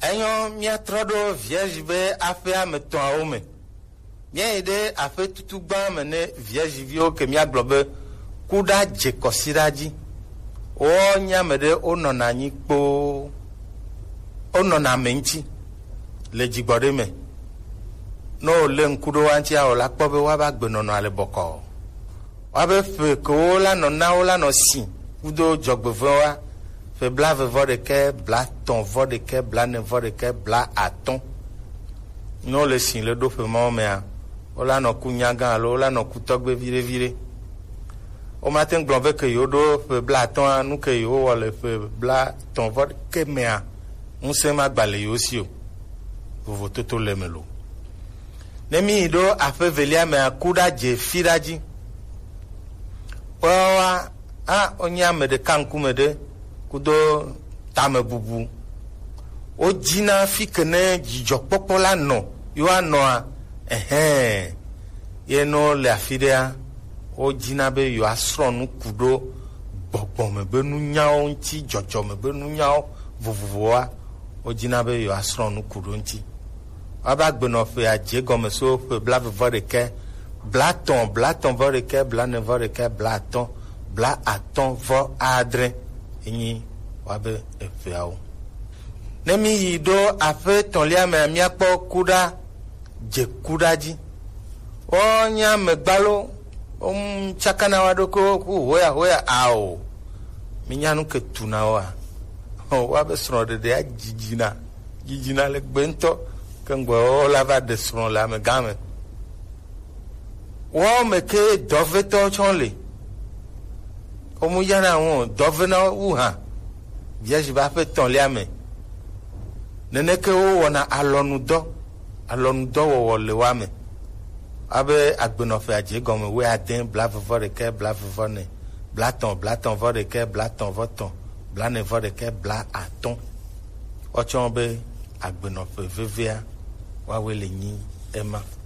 Enyo miatrodo vierge be afe ameton aome. Bien ide afe tutugba mene vierge vio ke miaglobe kuda jekosiraji. O nyamede onona nyikpo onona menchi le jigbode me. No le nkudo wanti a ola kpobe waba gbenono ale boko. Wabe fe ko la no na ola no si. Kudo jogbevoa fe bla vevo de ke bla ton vo de ke bla ne vo de ke bla aton. No le sin le do fe mo me a. Ola no kunyaga lo ola no kutogbe vire vire. O matin glove ke yo do fe bla ton nu ke yo wole fe bla ton vo de ke me a. Un se ma gbale yo si o. Vovo toto le melo. Nemi do afe velia me akuda je firaji. Wa onya me de kanku me de kudo tame bubu. O jina fikene jijokpopo la no. Yo anoa ye no le afidea. O jina be yo asronu kudo gbogbo me be nu nyao nti jojo me be nu nyao vovovoa. O jina be yo asronu kudo nti. Aba gbeno fe aje gome so fe bla vo de ke blaton vo de ke bla ne vo de ke blaton bla aton vo adre yin wabe efe awo. Nemi yido afe tonlia me miakpo kuda je kudaji. O nya me gbalo chakana wadoko ku hoya ao. Minyanu ke tunawa. O wabe sro de jijina le gbento. Kengbo la va de son la me game. Wo me ke doveto chonle. Omu yana won dovena uha. Vierge va fait ton liame. Nene ke wo wona alonu do wo le wame. Abe agbeno fe aje gomme we aden blave vo de ke blave vo ne. Blaton vo de ke blaton voton. Blane vo de ke bla aton. Ochombe agbeno fe vevea wawele nyi ema.